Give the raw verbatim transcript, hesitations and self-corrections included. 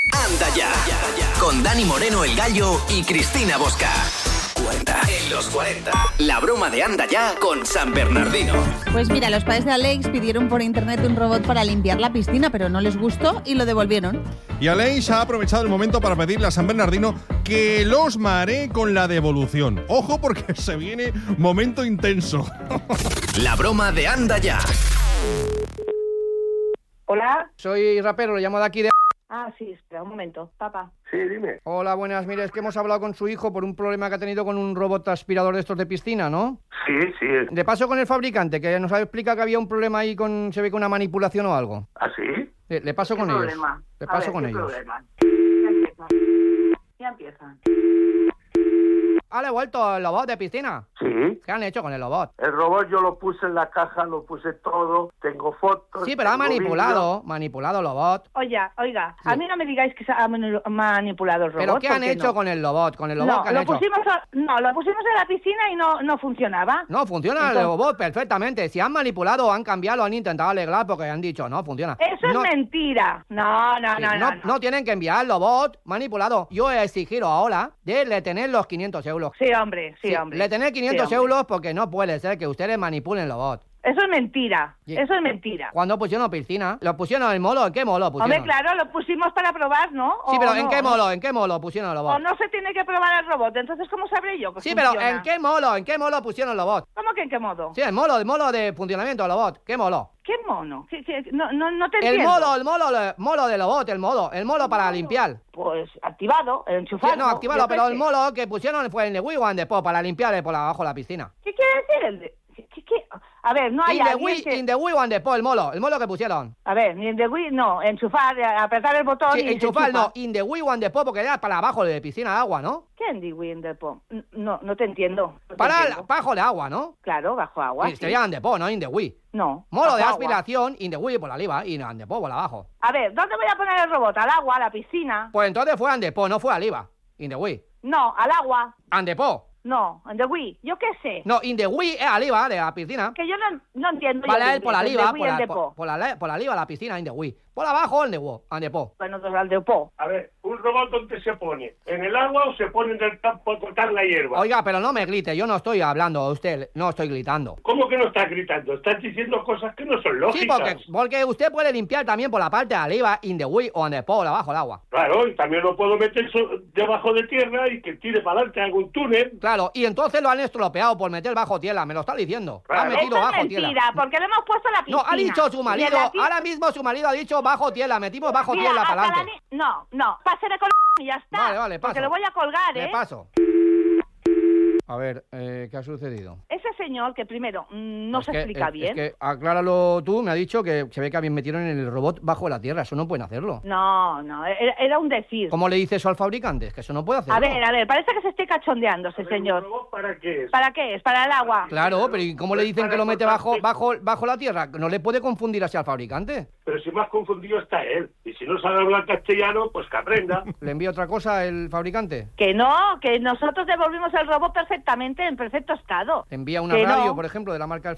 Anda ya, con Dani Moreno el Gallo y Cristina Bosca. cuarenta. En los cuarenta. La broma de Anda ya con San Bernardino. Pues mira, los padres de Alex pidieron por internet un robot para limpiar la piscina, pero no les gustó y lo devolvieron. Y Alex ha aprovechado el momento para pedirle a San Bernardino que los maree con la devolución. Ojo, porque se viene momento intenso. La broma de Anda ya. Hola. Soy rapero, lo llamo de aquí de... Ah, sí, espera un momento, papá. Sí, dime. Hola, buenas. Mire, es que hemos hablado con su hijo por un problema que ha tenido con un robot aspirador de estos de piscina, ¿no? Sí, sí. De paso con el fabricante, que nos ha explicado que había un problema ahí con... Se ve que una manipulación o algo. ¿Ah, sí? Le, le paso ¿Qué con problema? ellos. Le A paso ver, con ¿qué ellos. problema? Ya empieza. Ya empieza. ¿Ha devuelto el robot de piscina? Sí. ¿Qué han hecho con el robot? El robot yo lo puse en la caja, lo puse todo, tengo fotos. Sí, pero ha tengo manipulado, vídeos. manipulado el robot. Oiga, oiga, Sí. a mí no me digáis que se ha manu- manipulado el robot. ¿Pero qué han porque hecho no. con el robot? ¿Con el robot No, qué han lo hecho? pusimos a- no, lo pusimos en la piscina y no, no funcionaba. No, funciona el Entonces- robot perfectamente. Si han manipulado, han cambiado, han intentado arreglar porque han dicho, no, funciona. Eso no, es mentira. No, no, sí, no, no, no. no tienen que enviar el robot manipulado. Yo he exigido ahora de le tener los quinientos euros. Sí, hombre, sí, Sí, hombre. le tener quinientos Sí, hombre. euros porque no puede ser que ustedes manipulen el robot. Eso es mentira. Sí. Eso es mentira. Cuando pusieron piscina, lo pusieron en el molo, ¿en qué molo pusieron? Hombre, claro, lo pusimos para probar, ¿no? Sí, ¿O pero no? ¿en qué molo? ¿En qué molo pusieron el O robot? no se tiene que probar el robot, entonces ¿cómo sabré yo que Sí, pero funciona? ¿en qué molo? ¿En qué molo pusieron el robot? ¿Cómo que en qué modo? Sí, el molo, el molo de funcionamiento del robot. ¿Qué molo? ¿Qué mono? ¿Qué, qué? No, no, no te El entiendo. molo, el molo, el molo del robot, el molo, el molo para limpiar. Pues activado, Sí, enchufado. no, activado, yo qué pero sé. el molo que pusieron fue el de Wii One Depot para limpiar por abajo la piscina. ¿Qué quiere decir el de...? ¿Qué, qué, qué? A ver, no hay In the alguien Wii, que... in the Wii One Depot, el molo, el molo que pusieron. A ver, ni el de Wii, no, enchufar, eh, apretar el botón Sí, y se enchufar, enchufa. no, in the Wii One Depot porque era para abajo de piscina de agua, ¿no? ¿Qué en the Wii en Depot? N- No, no te entiendo. No te Para entiendo. bajo de agua, ¿no? Claro, bajo agua, Sí, sí. sería en Depot, no in the Wii. No, Molo bajo de agua. aspiración, in the Wii por arriba y en Depot por abajo. A ver, ¿dónde voy a poner el robot? ¿Al agua, a la piscina? Pues entonces fue en Depot, no fue arriba. In the Wii. No, al agua. And Depot. No, en the Wii. Yo qué sé. No, in the Wii es arriba de la piscina. Que yo no, no entiendo. yo Vale, de él por inglés, el arriba, de Wii por, en la, Depot. por, por la, por arriba la piscina, in the Wii. Por abajo, en the Wii, and Depot. Bueno, pues al Depot. A ver, ¿un robot dónde se pone? ¿En el agua o se pone en el campo a cortar la hierba? Oiga, pero no me grite, yo no estoy hablando a usted, no estoy gritando. ¿Cómo que no estás gritando? Estás diciendo cosas que no son lógicas. Sí, porque, porque usted puede limpiar también por la parte de arriba, in the Wii o en the Depot, abajo el agua. Claro, y también lo puedo meter so- debajo de tierra y que tire para adelante algún túnel. Claro, y entonces lo han estropeado por meter bajo tierra, me lo está diciendo. Lo han Claro. metido Eso es bajo mentira, tierra. porque lo hemos puesto en la piscina. No, ha dicho su Y en marido, la pi- ahora mismo su marido ha dicho bajo tierra, metimos bajo Mira, tierra hasta para la adelante. ni- No, no, pase de color y ya está. Vale, vale, paso. Porque lo voy a colgar, Le ¿eh? paso. A ver, eh, ¿qué ha sucedido? Ese señor que primero mm, no Es se que, explica es- bien. Es que, acláralo tú, me ha dicho que se ve que habían metido en el robot bajo la tierra, eso no pueden hacerlo. No, no, era, era un decir. ¿Cómo le dice eso al fabricante? Es que eso no puede hacerlo. A ver, a ver, parece que se esté cachondeando ese A ver, ¿un señor. robot para qué es? ¿Para qué es? ¿Para el agua? Claro, pero ¿y cómo le dicen que lo mete bajo, bajo, bajo la tierra? ¿No le puede confundir así al fabricante? Pero si más confundido está él. Y si no sabe hablar castellano, pues que aprenda. ¿Le envía otra cosa el fabricante? Que no, que nosotros devolvimos el robot perfectamente, en perfecto estado. ¿Le envía una Que no. radio, por ejemplo, de la marca del